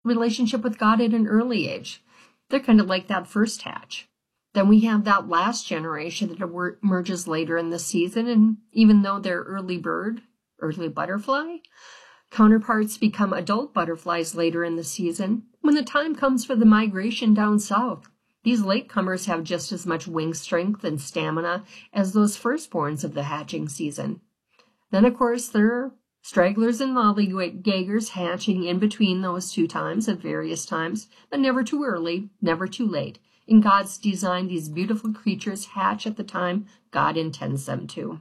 relationship with God at an early age. They're kind of like that first hatch. Then we have that last generation that emerges later in the season, and even though they're early bird, early butterfly, counterparts become adult butterflies later in the season. When the time comes for the migration down south, these latecomers have just as much wing strength and stamina as those firstborns of the hatching season. Then, of course, there are stragglers and lollygaggers hatching in between those two times at various times, but never too early, never too late. In God's design, these beautiful creatures hatch at the time God intends them to.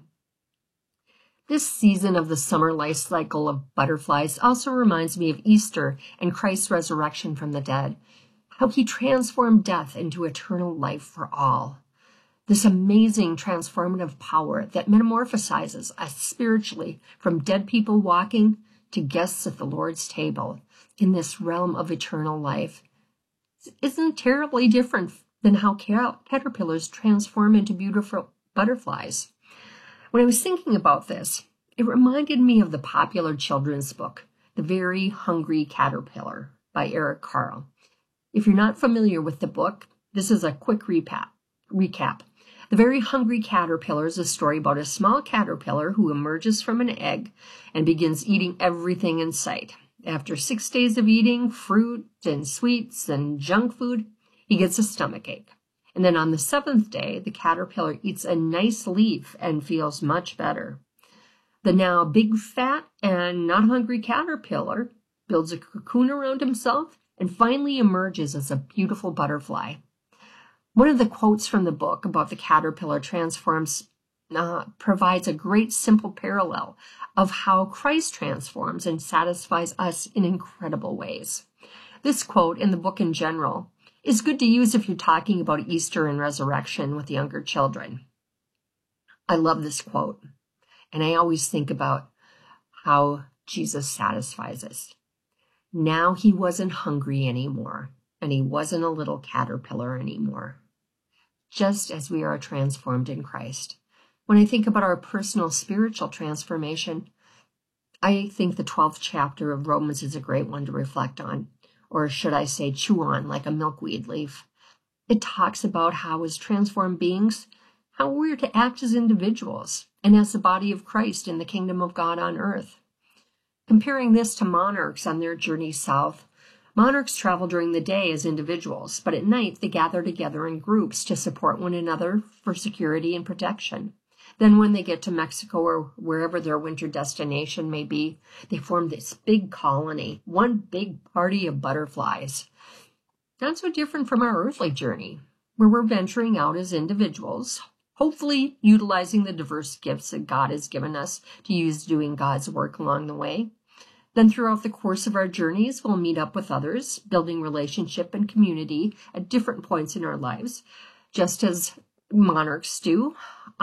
This season of the summer life cycle of butterflies also reminds me of Easter and Christ's resurrection from the dead, how he transformed death into eternal life for all. This amazing transformative power that metamorphosizes us spiritually from dead people walking to guests at the Lord's table in this realm of eternal life isn't terribly different than how caterpillars transform into beautiful butterflies. When I was thinking about this, it reminded me of the popular children's book, The Very Hungry Caterpillar by Eric Carle. If you're not familiar with the book, this is a quick recap. The Very Hungry Caterpillar is a story about a small caterpillar who emerges from an egg and begins eating everything in sight. After 6 days of eating fruit and sweets and junk food, he gets a stomachache. And then on the 7th day, the caterpillar eats a nice leaf and feels much better. The now big, fat, and not hungry caterpillar builds a cocoon around himself and finally emerges as a beautiful butterfly. One of the quotes from the book about the caterpillar provides a great simple parallel of how Christ transforms and satisfies us in incredible ways. This quote, in the book in general, is good to use if you're talking about Easter and resurrection with younger children. I love this quote, and I always think about how Jesus satisfies us. Now he wasn't hungry anymore, and he wasn't a little caterpillar anymore. Just as we are transformed in Christ. When I think about our personal spiritual transformation, I think the 12th chapter of Romans is a great one to reflect on, or should I say chew on like a milkweed leaf. It talks about how as transformed beings, how we're to act as individuals and as the body of Christ in the kingdom of God on earth. Comparing this to monarchs on their journey south, monarchs travel during the day as individuals, but at night they gather together in groups to support one another for security and protection. Then when they get to Mexico or wherever their winter destination may be, they form this big colony, one big party of butterflies. Not so different from our earthly journey, where we're venturing out as individuals, hopefully utilizing the diverse gifts that God has given us to use doing God's work along the way. Then throughout the course of our journeys, we'll meet up with others, building relationship and community at different points in our lives, just as monarchs do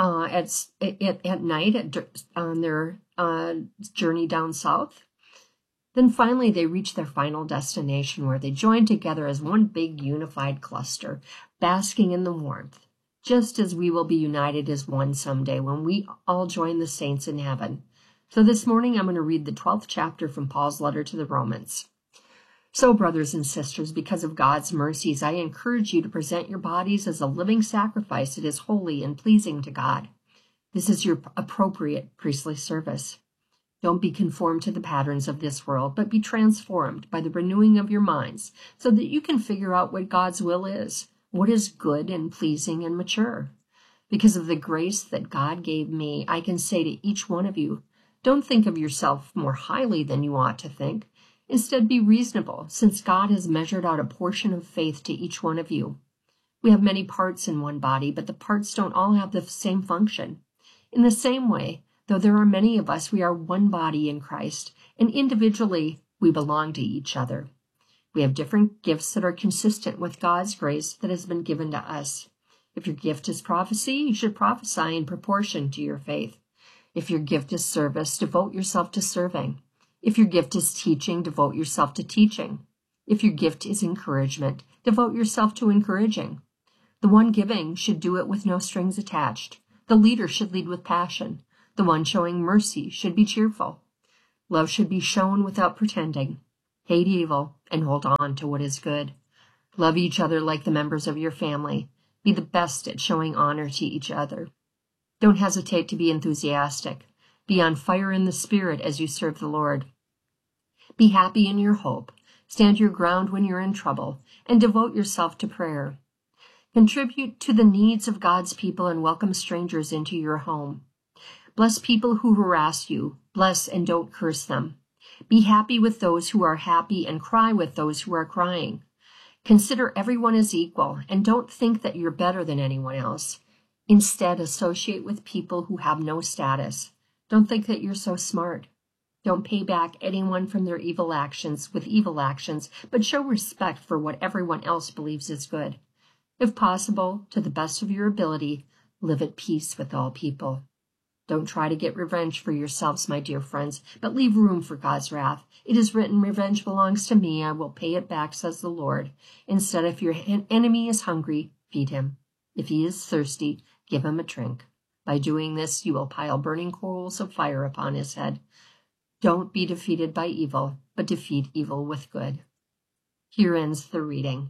at night on their journey down south. Then finally, they reach their final destination where they join together as one big unified cluster, basking in the warmth, just as we will be united as one someday when we all join the saints in heaven. So this morning, I'm going to read the 12th chapter from Paul's letter to the Romans. So, brothers and sisters, because of God's mercies, I encourage you to present your bodies as a living sacrifice that is holy and pleasing to God. This is your appropriate priestly service. Don't be conformed to the patterns of this world, but be transformed by the renewing of your minds so that you can figure out what God's will is, what is good and pleasing and mature. Because of the grace that God gave me, I can say to each one of you, don't think of yourself more highly than you ought to think. Instead, be reasonable, since God has measured out a portion of faith to each one of you. We have many parts in one body, but the parts don't all have the same function. In the same way, though there are many of us, we are one body in Christ, and individually we belong to each other. We have different gifts that are consistent with God's grace that has been given to us. If your gift is prophecy, you should prophesy in proportion to your faith. If your gift is service, devote yourself to serving. If your gift is teaching, devote yourself to teaching. If your gift is encouragement, devote yourself to encouraging. The one giving should do it with no strings attached. The leader should lead with passion. The one showing mercy should be cheerful. Love should be shown without pretending. Hate evil, and hold on to what is good. Love each other like the members of your family. Be the best at showing honor to each other. Don't hesitate to be enthusiastic. Be on fire in the Spirit as you serve the Lord. Be happy in your hope. Stand your ground when you're in trouble, and devote yourself to prayer. Contribute to the needs of God's people and welcome strangers into your home. Bless people who harass you. Bless and don't curse them. Be happy with those who are happy and cry with those who are crying. Consider everyone as equal and don't think that you're better than anyone else. Instead, associate with people who have no status. Don't think that you're so smart. Don't pay back anyone from their evil actions with evil actions, but show respect for what everyone else believes is good. If possible, to the best of your ability, live at peace with all people. Don't try to get revenge for yourselves, my dear friends, but leave room for God's wrath. It is written, "Revenge belongs to me, I will pay it back," says the Lord. Instead, if your enemy is hungry, feed him. If he is thirsty, give him a drink. By doing this, you will pile burning coals of fire upon his head. Don't be defeated by evil, but defeat evil with good. Here ends the reading.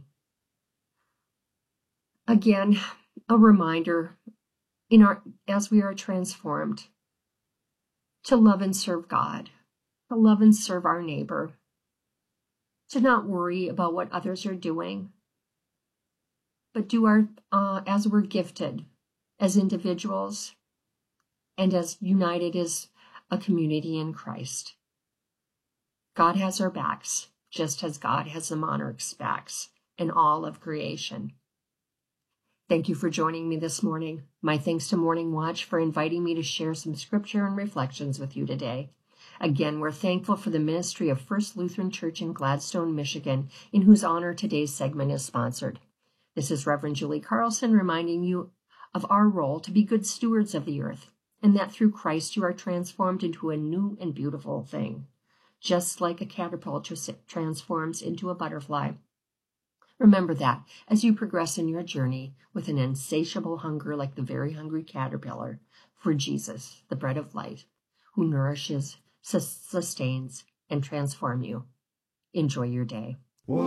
Again, a reminder as we are transformed to love and serve God, to love and serve our neighbor, to not worry about what others are doing, but do as we're gifted as individuals and as united as a community in Christ. God has our backs, just as God has the monarch's backs in all of creation. Thank you for joining me this morning. My thanks to Morning Watch for inviting me to share some scripture and reflections with you today. Again, we're thankful for the ministry of First Lutheran Church in Gladstone, Michigan, in whose honor today's segment is sponsored. This is Reverend Julie Carlson reminding you of our role to be good stewards of the earth, and that through Christ you are transformed into a new and beautiful thing, just like a caterpillar transforms into a butterfly. Remember that as you progress in your journey with an insatiable hunger like the very hungry caterpillar for Jesus, the bread of life, who nourishes, sustains, and transforms you. Enjoy your day.